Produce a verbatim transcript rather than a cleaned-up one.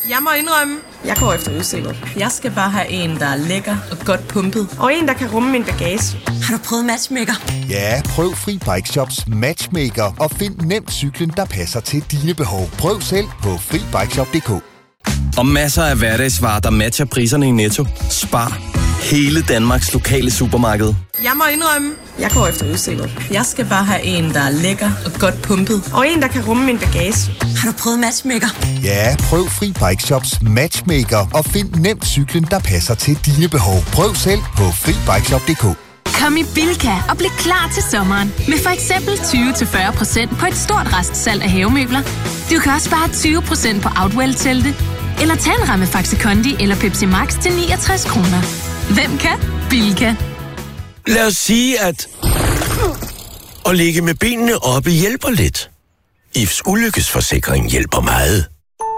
Jeg må indrømme, jeg går efter udseende. Jeg skal bare have en, der er lækker og godt pumpet. Og en, der kan rumme min bagage. Har du prøvet Matchmaker? Ja, prøv Fri Bike Shops Matchmaker og find nemt cyklen, der passer til dine behov. Prøv selv på fri bike shop punktum d k. Og masser af hverdagsvarer, der matcher priserne i Netto. Spar. Hele Danmarks lokale supermarked. Jeg må indrømme, jeg går efter udseende. Jeg skal bare have en, der er lækker og godt pumpet. Og en, der kan rumme min bagage. Har du prøvet Matchmaker? Ja, prøv Fri Bike Shops Matchmaker og find nemt cyklen, der passer til dine behov. Prøv selv på fri bike shop punktum d k. Kom i Bilka og bliv klar til sommeren. Med for eksempel tyve til fyrre procent på et stort restsalg af havemøbler. Du kan også spare tyve procent på Outwell-telte. Eller tag en ramme Faxi Kondi eller Pepsi Max til niogtres kroner. Hvem kan? Bilka. Lad os sige, at at ligge med benene oppe hjælper lidt. I F S ulykkesforsikring hjælper meget.